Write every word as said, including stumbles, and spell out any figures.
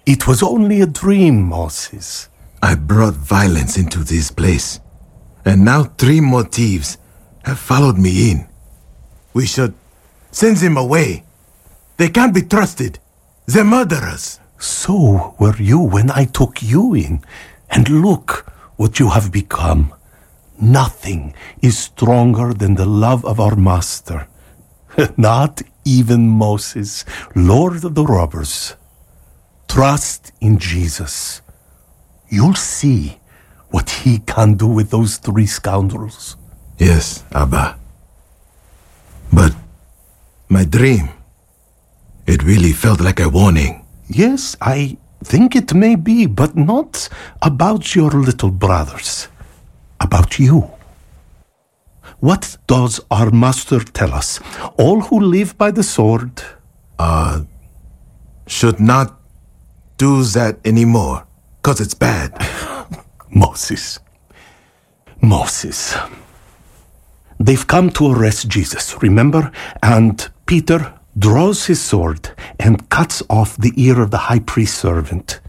It was only a dream, Moses. I brought violence into this place, and now three more thieves have followed me in. We should send them away. They can't be trusted. They're murderers. So were you when I took you in. And look what you have become. Nothing is stronger than the love of our master. Not even Moses, Lord of the robbers. Trust in Jesus. You'll see what he can do with those three scoundrels. Yes, Abba. But my dream, it really felt like a warning. Yes, I think it may be, but not about your little brothers. About you. What does our master tell us? All who live by the sword Uh, should not do that anymore, because it's bad. Moses. Moses. They've come to arrest Jesus, remember? And Peter draws his sword and cuts off the ear of the high priest's servant.